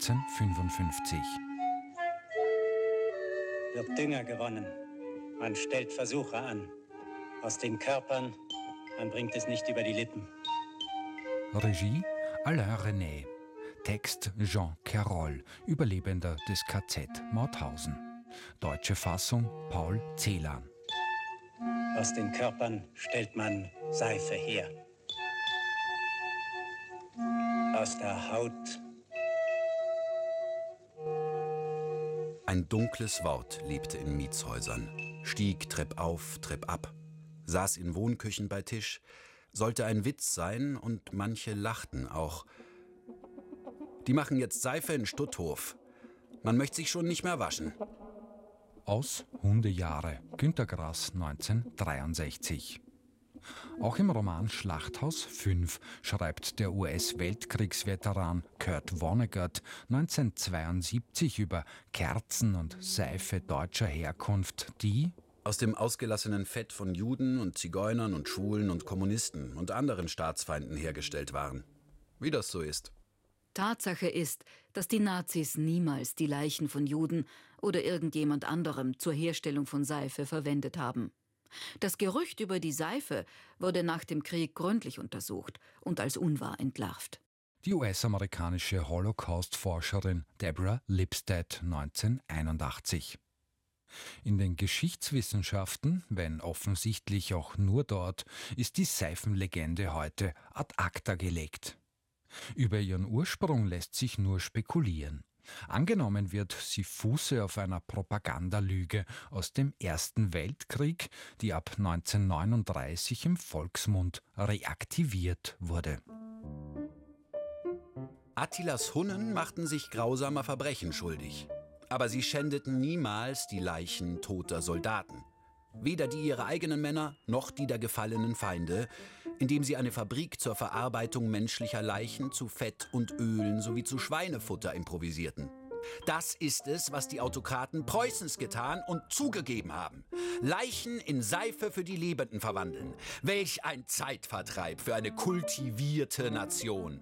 1955. Wird Dünger gewonnen. Man stellt Versuche an. Aus den Körpern, man bringt es nicht über die Lippen. Regie Alain René. Text Jean Caroll, Überlebender des KZ Mauthausen. Deutsche Fassung Paul Celan. Aus den Körpern stellt man Seife her. Aus der Haut. Ein dunkles Wort lebte in Mietshäusern, stieg treppauf, treppab, saß in Wohnküchen bei Tisch, sollte ein Witz sein und manche lachten auch. Die machen jetzt Seife in Stutthof. Man möchte sich schon nicht mehr waschen. Aus Hundejahre, Günter Grass, 1963. Auch im Roman Schlachthaus 5 schreibt der US-Weltkriegsveteran Kurt Vonnegut 1972 über Kerzen und Seife deutscher Herkunft, die aus dem ausgelassenen Fett von Juden und Zigeunern und Schwulen und Kommunisten und anderen Staatsfeinden hergestellt waren. Wie das so ist. Tatsache ist, dass die Nazis niemals die Leichen von Juden oder irgendjemand anderem zur Herstellung von Seife verwendet haben. Das Gerücht über die Seife wurde nach dem Krieg gründlich untersucht und als unwahr entlarvt. Die US-amerikanische Holocaust-Forscherin Deborah Lipstadt 1981. In den Geschichtswissenschaften, wenn offensichtlich auch nur dort, ist die Seifenlegende heute ad acta gelegt. Über ihren Ursprung lässt sich nur spekulieren. Angenommen wird, sie fuße auf einer Propagandalüge aus dem Ersten Weltkrieg, die ab 1939 im Volksmund reaktiviert wurde. Attilas Hunnen machten sich grausamer Verbrechen schuldig. Aber sie schändeten niemals die Leichen toter Soldaten. Weder die ihrer eigenen Männer noch die der gefallenen Feinde, indem sie eine Fabrik zur Verarbeitung menschlicher Leichen zu Fett und Ölen sowie zu Schweinefutter improvisierten. Das ist es, was die Autokraten Preußens getan und zugegeben haben. Leichen in Seife für die Lebenden verwandeln. Welch ein Zeitvertreib für eine kultivierte Nation.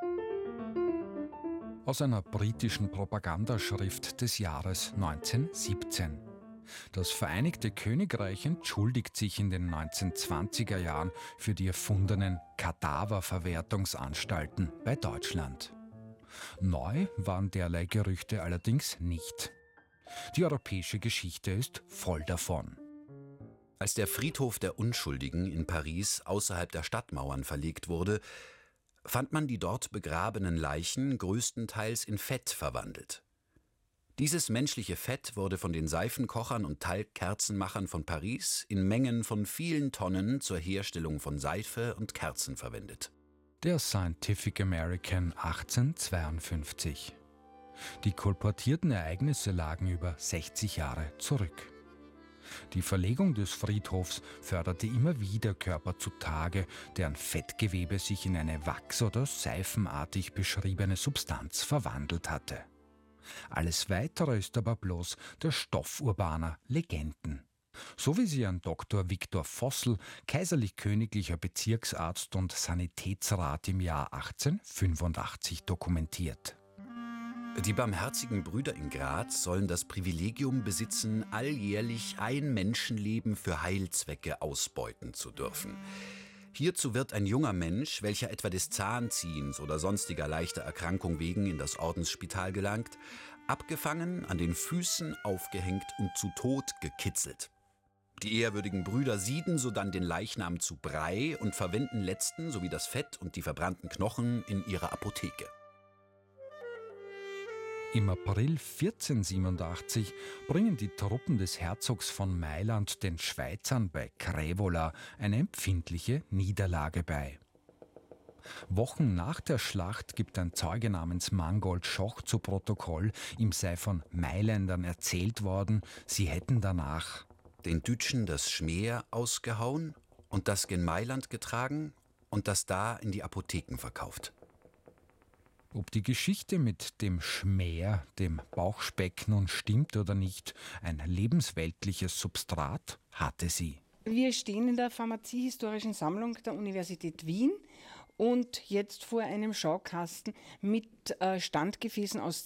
Aus einer britischen Propagandaschrift des Jahres 1917. Das Vereinigte Königreich entschuldigt sich in den 1920er Jahren für die erfundenen Kadaververwertungsanstalten bei Deutschland. Neu waren derlei Gerüchte allerdings nicht. Die europäische Geschichte ist voll davon. Als der Friedhof der Unschuldigen in Paris außerhalb der Stadtmauern verlegt wurde, fand man die dort begrabenen Leichen größtenteils in Fett verwandelt. Dieses menschliche Fett wurde von den Seifenkochern und Talgkerzenmachern von Paris in Mengen von vielen Tonnen zur Herstellung von Seife und Kerzen verwendet. Der Scientific American 1852. Die kolportierten Ereignisse lagen über 60 Jahre zurück. Die Verlegung des Friedhofs förderte immer wieder Körper zutage, deren Fettgewebe sich in eine wachs- oder seifenartig beschriebene Substanz verwandelt hatte. Alles Weitere ist aber bloß der Stoff urbaner Legenden. So wie sie an Dr. Viktor Vossel, kaiserlich-königlicher Bezirksarzt und Sanitätsrat im Jahr 1885 dokumentiert. Die barmherzigen Brüder in Graz sollen das Privilegium besitzen, alljährlich ein Menschenleben für Heilzwecke ausbeuten zu dürfen. Hierzu wird ein junger Mensch, welcher etwa des Zahnziehens oder sonstiger leichter Erkrankung wegen in das Ordensspital gelangt, abgefangen, an den Füßen aufgehängt und zu Tod gekitzelt. Die ehrwürdigen Brüder sieden sodann den Leichnam zu Brei und verwenden letzten sowie das Fett und die verbrannten Knochen in ihrer Apotheke. Im April 1487 bringen die Truppen des Herzogs von Mailand den Schweizern bei Crevola eine empfindliche Niederlage bei. Wochen nach der Schlacht gibt ein Zeuge namens Mangold Schoch zu Protokoll, ihm sei von Mailändern erzählt worden, sie hätten danach den Dütschen das Schmäher ausgehauen und das gen Mailand getragen und das da in die Apotheken verkauft. Ob die Geschichte mit dem Schmäher, dem Bauchspeck nun stimmt oder nicht, ein lebensweltliches Substrat hatte sie. Wir stehen in der Pharmaziehistorischen Sammlung der Universität Wien und jetzt vor einem Schaukasten mit Standgefäßen aus